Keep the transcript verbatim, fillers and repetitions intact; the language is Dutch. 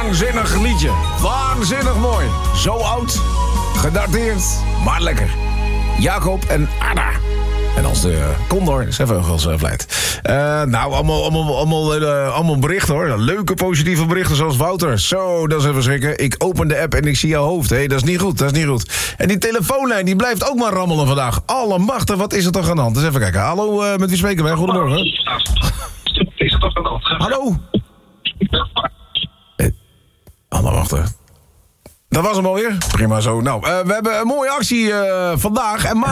waanzinnig liedje. Waanzinnig mooi. Zo oud, gedateerd, maar lekker. Jacob en Ada. En als de Condor is even als uh, vlijt. Uh, nou, allemaal, allemaal, allemaal, uh, allemaal berichten hoor. Leuke positieve berichten zoals Wouter. Zo, dat is even schrikken. Ik open de app en ik zie jouw hoofd. Hey, dat is niet goed, dat is niet goed. En die telefoonlijn die blijft ook maar rammelen vandaag. Allemachtig, wat is er toch aan de hand? Dus even kijken. Hallo, uh, met wie spreken wij? Goedemorgen. Is er toch aan de hand? Hallo. Eh, Allemachtig. Dat was hem alweer. Prima zo. Nou, uh, we hebben een mooie actie uh, vandaag en maandag.